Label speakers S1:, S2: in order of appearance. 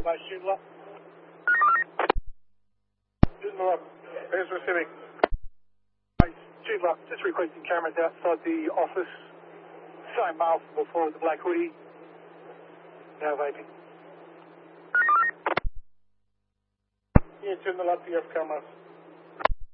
S1: base, Joondalup. Joondalup, where's receiving? Base, Joondalup, just requesting cameras outside the office. Same male from before with the black hoodie. Now vaping. Yeah, Joondalup, you have cameras.